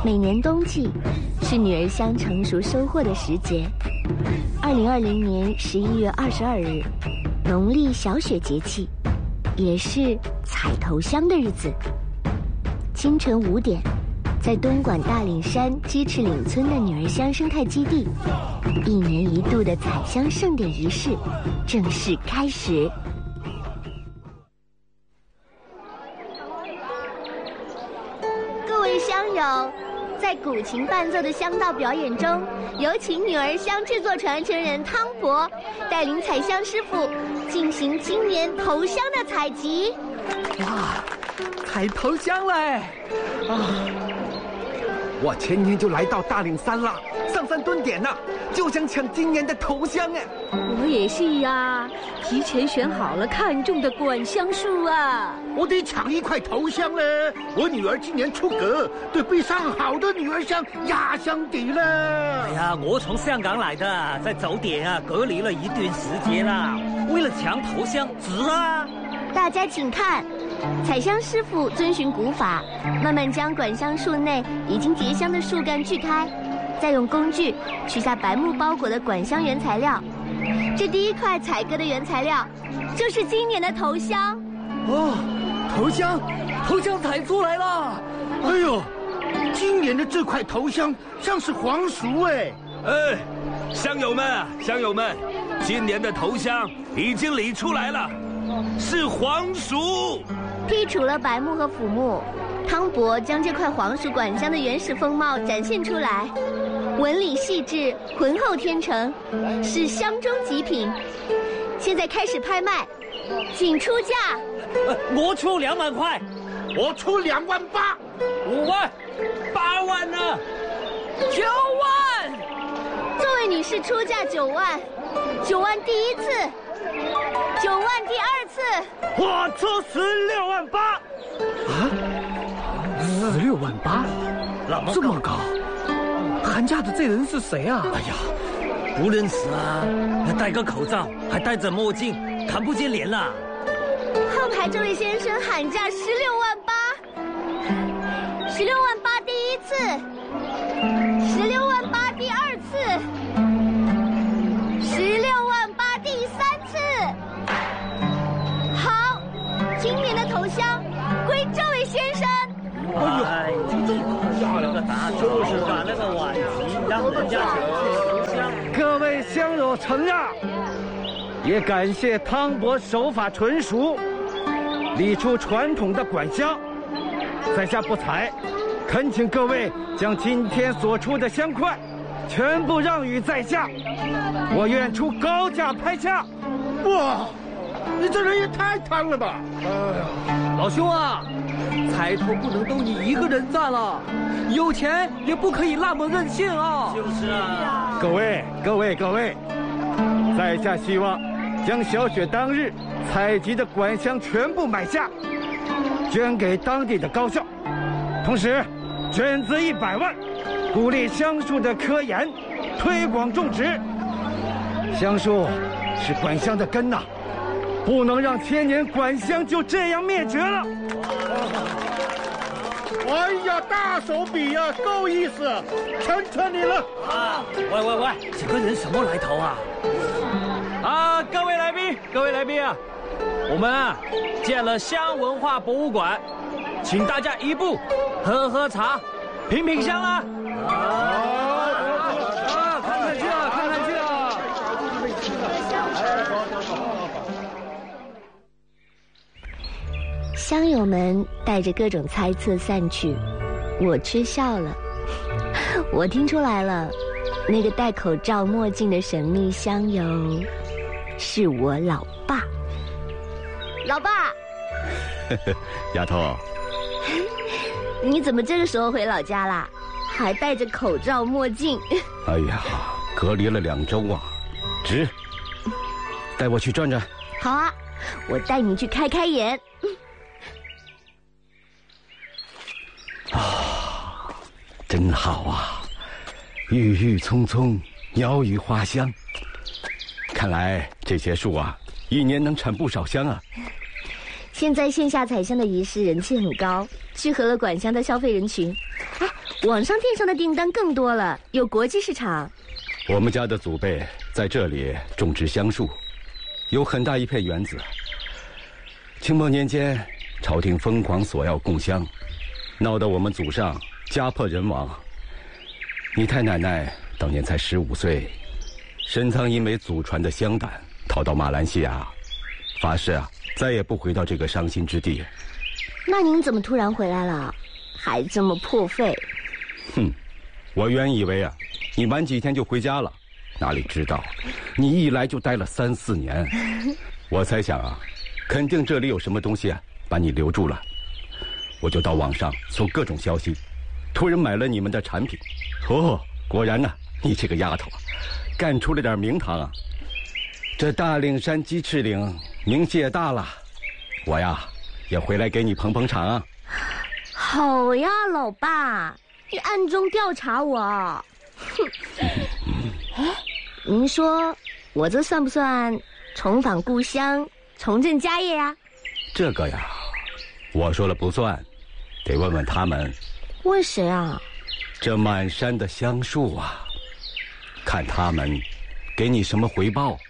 每年冬季是女儿香成熟收获的时节。2020年11月22日，农历小雪节气，也是采头香的日子。清晨5点，在东莞大岭山鸡翅岭村的女儿香生态基地，1年1度的采香盛典仪式正式开始。各位香友，在古琴伴奏的香道表演中，有请女儿香制作传承人汤博带领采香师傅进行今年头香的采集。 哇，采头香嘞！我前年就来到大岭山了，上山蹲点了，就想抢今年的头香哎。 我也是呀，提前选好了看中的管香树啊。 我得抢一块头香嘞！我女儿今年出阁，得备上好的女儿香压箱底了。 哎呀，我从香港来的，在酒店啊隔离了一段时间啦，为了抢头香，值啦！ 大家请看，采香师傅遵循古法，慢慢将管香树内已经结香的树干锯开，再用工具取下白木包裹的管香原材料。这第一块采割的原材料，就是今年的头香。 哦，头香采出来了！ 哎呦，今年的这块头香像是黄薯哎！ 哎，香友们，今年的头香已经理出来了，是黄薯。 剔除了白木和腐木，汤博将这块黄薯管香的原始风貌展现出来，纹理细致，浑厚天成，是香中极品。现在开始拍卖，请出价。 我出2万块， 我出2万8， 5万，8万呢 ？9万。 这位女士出价9万，9万第一次，9万第2次。 我出16万8。 啊，16万8，这么高？喊价的这人是谁啊？ 哎呀，不认识啊，戴个口罩，还戴着墨镜，看不见脸啦。 后排这位先生喊价16万8，16万8第一次，16万8第2次，16万8第3次。好，今年的头香归这位先生。 哎呦，那个打就是把那个碗旗让人家抢头香。 各位香友承让，也感谢汤博手法纯熟，理出传统的管香。在下不才，恳请各位将今天所出的香块全部让与在下，我愿出高价拍下。 哇，你这人也太贪了吧！哎呀， 老兄啊，彩头不能都你一个人占了，有钱也不可以那么任性啊！ 就是啊。 各位，在下希望将小雪当日采集的管香全部买下，捐给当地的高校，同时捐资100万，鼓励香树的科研，推广种植。香树是管香的根呐，不能让千年管香就这样灭绝了。 哎呀，大手笔呀，够意思，成你了啊！喂，这个人什么来头啊？ 啊，各位来宾啊，我们啊建了香文化博物馆，请大家一步喝茶，品香啦！ 看去啊！ 香友们带着各种猜测散去，我却笑了。我听出来了，那个戴口罩墨镜的神秘香友是我老爸。老爸， 丫头， 你怎么这个时候回老家啦？还戴着口罩墨镜？ 哎呀，隔离了2周啊，值。带我去转转。 好啊，我带你去开眼。 真好啊，郁郁葱葱，鸟语花香。看来这些树啊，一年能产不少香啊。 现在线下采香的仪式人气很高，聚合了管香的消费人群。哎， 网上店上的订单更多了，有国际市场。 我们家的祖辈在这里种植香树，有很大一片园子。清末年间，朝廷疯狂索要贡香，闹得我们祖上家破人亡。你太奶奶当年才15岁，深藏一枚祖传的香胆，逃到马来西亚，发誓啊，再也不回到这个伤心之地。 那您怎么突然回来了？还这么破费？ 哼，我原以为啊，你晚几天就回家了，哪里知道，你一来就待了3、4年。我猜想啊，肯定这里有什么东西啊，把你留住了。我就到网上搜各种消息，突然买了你们的产品。哦，果然啊，你这个丫头啊，干出了点名堂啊。这大岭山鸡翅岭名气也大了，我呀也回来给你捧捧场啊。 好呀，老爸，你暗中调查我。哼。哎，您说我这算不算重返故乡，重振家业呀？ 这个呀，我说了不算，得问问他们。 问谁啊？ 这满山的香树啊，看他们给你什么回报。